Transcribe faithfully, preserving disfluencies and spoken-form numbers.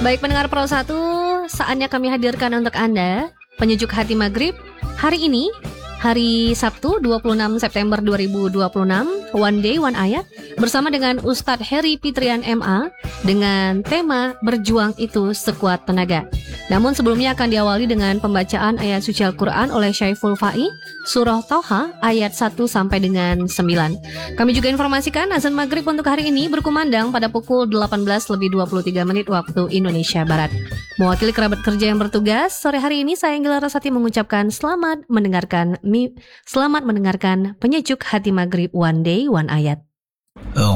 Baik pendengar Pro satu, saatnya kami hadirkan untuk Anda penyejuk hati maghrib hari ini, hari Sabtu dua puluh enam September dua ribu dua puluh enam, One Day One Ayat, bersama dengan Ustadz Heri Fitrian M A dengan tema Berjuang Itu Sekuat Tenaga. Namun sebelumnya akan diawali dengan pembacaan ayat suci Al-Quran oleh Syaiful Fa'i, Surah Thaha ayat satu sampai dengan sembilan. Kami juga informasikan azan maghrib untuk hari ini berkumandang pada pukul delapan belas lebih dua puluh tiga menit waktu Indonesia Barat. Mewakili kerabat kerja yang bertugas, sore hari ini saya Anggela Rasati mengucapkan selamat mendengarkan mi, selamat mendengarkan penyejuk hati maghrib One Day One Ayat.